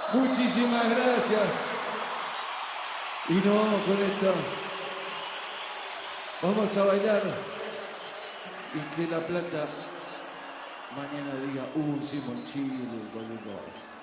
Muchísimas gracias. Y nos vamos con esto. Vamos a bailar y que La Plata mañana diga, sí, Chile, cualquier cosa.